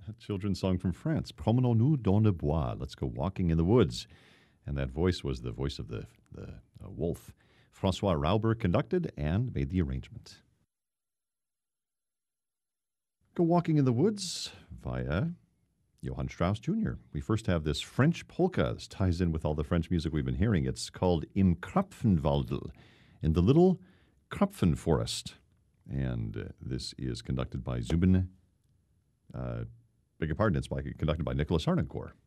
A children's song from France. Promenons-nous dans le bois. Let's go walking in the woods. And that voice was the voice of the wolf. Francois Rauber conducted and made the arrangement. Go walking in the woods via Johann Strauss Jr. We first have this French polka. This ties in with all the French music we've been hearing. It's called Im Krapfenwaldl, in the little Krapfen forest. And this is conducted by Zubin, beg your pardon, it's conducted by Nicholas Harnoncourt.